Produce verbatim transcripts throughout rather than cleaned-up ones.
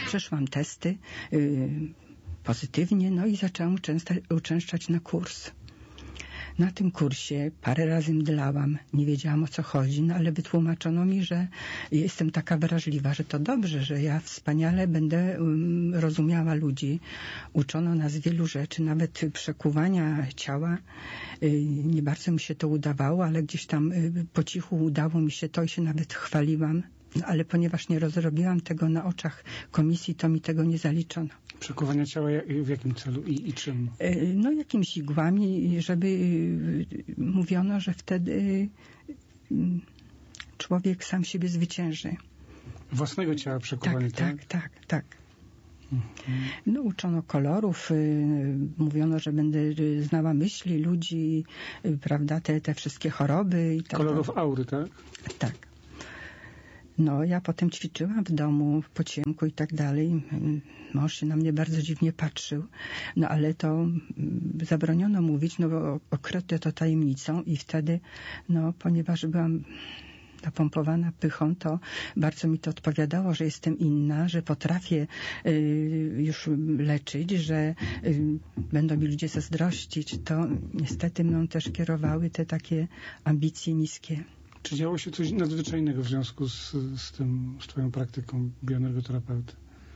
Przeszłam testy y, pozytywnie, no i zaczęłam uczęszczać, uczęszczać na kurs. Na tym kursie parę razy mdlałam, nie wiedziałam o co chodzi, no ale wytłumaczono mi, że jestem taka wrażliwa, że to dobrze, że ja wspaniale będę um, rozumiała ludzi. Uczono nas wielu rzeczy, nawet przekuwania ciała. Y, nie bardzo mi się to udawało, ale gdzieś tam y, po cichu udało mi się to i się nawet chwaliłam. No, ale ponieważ nie rozrobiłam tego na oczach komisji, to mi tego nie zaliczono. Przekuwania ciała w jakim celu i, i czym? No jakimiś igłami, żeby mówiono, że wtedy człowiek sam siebie zwycięży. Własnego ciała przekuwanie, tak? Tak, tak, tak. tak. No uczono kolorów, mówiono, że będę znała myśli ludzi, prawda, te, te wszystkie choroby. I tak kolorów aury, tak? Tak. No, ja potem ćwiczyłam w domu po ciemku i tak dalej. Mąż się na mnie bardzo dziwnie patrzył. No, ale to zabroniono mówić, no bo okryte to tajemnicą i wtedy, no, ponieważ byłam napompowana pychą, to bardzo mi to odpowiadało, że jestem inna, że potrafię y, już leczyć, że y, będą mi ludzie zazdrościć. To niestety mną też kierowały te takie ambicje niskie. Czy działo się coś nadzwyczajnego w związku z, z tym, z twoją praktyką bioenergoterapeuty?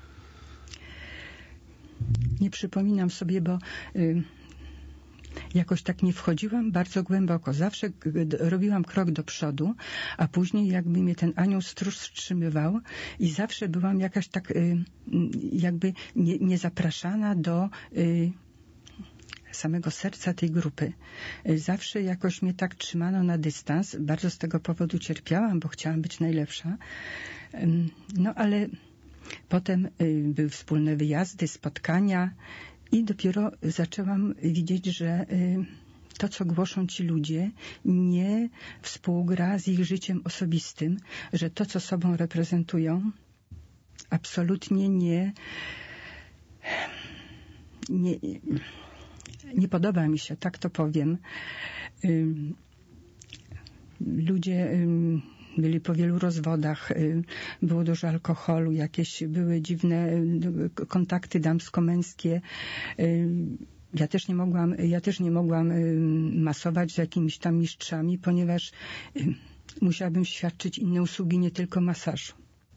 Nie przypominam sobie, bo y, jakoś tak nie wchodziłam bardzo głęboko. Zawsze robiłam krok do przodu, a później jakby mnie ten anioł stróż wstrzymywał i zawsze byłam jakaś tak y, jakby nie, nie zapraszana do y, samego serca tej grupy. Zawsze jakoś mnie tak trzymano na dystans. Bardzo z tego powodu cierpiałam, bo chciałam być najlepsza. No ale potem były wspólne wyjazdy, spotkania i dopiero zaczęłam widzieć, że to, co głoszą ci ludzie, nie współgra z ich życiem osobistym, że to, co sobą reprezentują, absolutnie nie nie Nie podoba mi się, tak to powiem. Ludzie byli po wielu rozwodach, było dużo alkoholu, jakieś były dziwne kontakty damsko-męskie. Ja też nie mogłam, ja też nie mogłam masować z jakimiś tam mistrzami, ponieważ musiałabym świadczyć inne usługi, nie tylko masażu.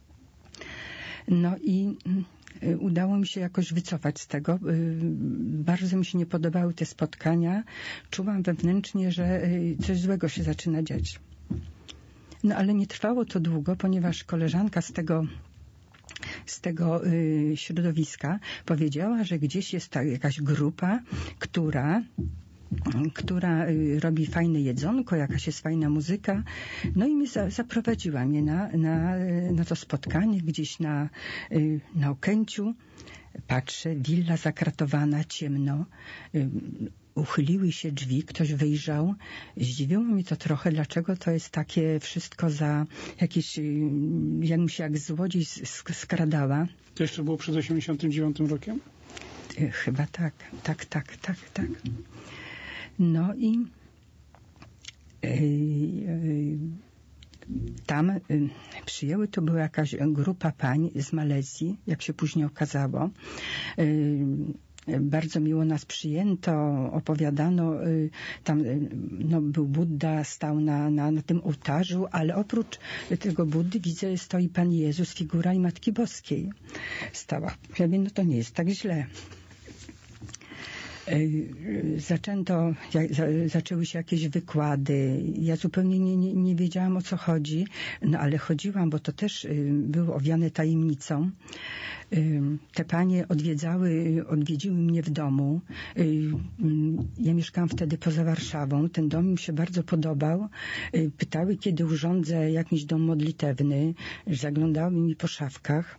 No i udało mi się jakoś wycofać z tego. Bardzo mi się nie podobały te spotkania. Czułam wewnętrznie, że coś złego się zaczyna dziać. No ale nie trwało to długo, ponieważ koleżanka z tego z tego y, środowiska powiedziała, że gdzieś jest ta jakaś grupa, która która robi fajne jedzonko, jakaś jest fajna muzyka. No i mnie za, zaprowadziła mnie na, na, na to spotkanie gdzieś na, na Okęciu. Patrzę, willa zakratowana, ciemno. Uchyliły się drzwi, ktoś wyjrzał. Zdziwiło mnie to trochę, dlaczego to jest takie wszystko za jakieś, jakbym się jak złodziej skradała. To jeszcze było przed osiemdziesiątym dziewiątym rokiem? Chyba tak, tak, tak, tak, tak. No i yy, yy, tam yy, przyjęły, to była jakaś grupa pań z Malezji, jak się później okazało. Yy, Bardzo miło nas przyjęto, opowiadano, tam no, był Budda, stał na, na, na tym ołtarzu, ale oprócz tego Buddy widzę, stoi Pan Jezus, figura i Matki Boskiej stała. Ja wiem, no to nie jest tak źle. Zaczęto, zaczęły się jakieś wykłady. Ja zupełnie nie, nie, nie wiedziałam, o co chodzi, no ale chodziłam, bo to też było owiane tajemnicą. Te panie odwiedzały, odwiedziły mnie w domu. Ja mieszkałam wtedy poza Warszawą. Ten dom mi się bardzo podobał. Pytały, kiedy urządzę jakiś dom modlitewny. Zaglądały mi po szafkach.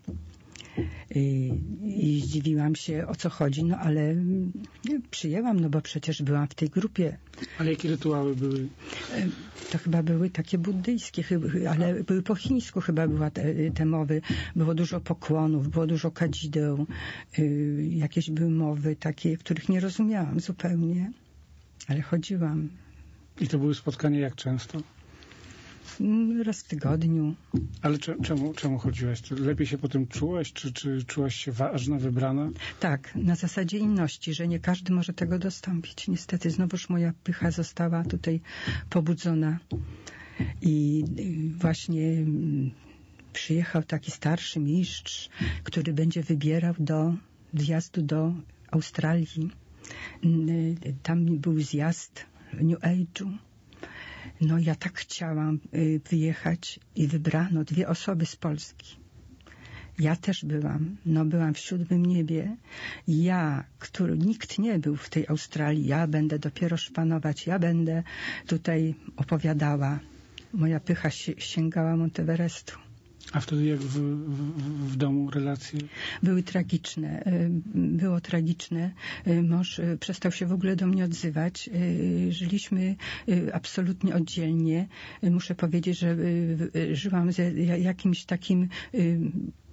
I zdziwiłam się, o co chodzi, no ale przyjęłam, no bo przecież byłam w tej grupie. Ale jakie rytuały były? To chyba były takie buddyjskie, ale były po chińsku chyba była te, te mowy. Było dużo pokłonów, było dużo kadzideł, jakieś były mowy takie, których nie rozumiałam zupełnie, ale chodziłam. I to były spotkania jak często? raz w tygodniu. Ale czemu, czemu chodziłaś? Lepiej się potem czułaś? Czy, czy czułaś się ważna, wybrana? Tak, na zasadzie inności, że nie każdy może tego dostąpić. Niestety znowuż moja pycha została tutaj pobudzona. I właśnie przyjechał taki starszy mistrz, który będzie wybierał do zjazdu do Australii. Tam był zjazd New Age'u. No ja tak chciałam wyjechać i wybrano dwie osoby z Polski. Ja też byłam, no byłam w siódmym niebie. Ja, który nikt nie był w tej Australii, ja będę dopiero szpanować, ja będę tutaj opowiadała. Moja pycha sięgała Monteverestu. A wtedy jak w, w, w domu relacje? Były tragiczne. Było tragiczne. Mąż przestał się w ogóle do mnie odzywać. Żyliśmy absolutnie oddzielnie. Muszę powiedzieć, że żyłam z jakimś takim